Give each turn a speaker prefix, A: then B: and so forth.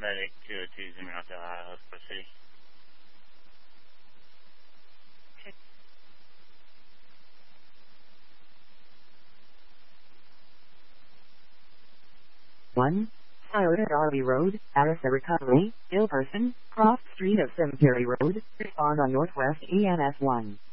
A: Medic 220 Hotel, Hospital City.
B: One, Silent Darby Road, Arisa Recovery, ill person, cross street of Cemetery Road, respond on Northwest EMS 1.